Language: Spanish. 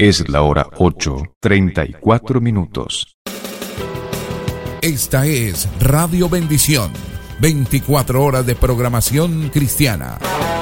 Es la hora 8:34. Esta es Radio Bendición, 24 horas de programación cristiana.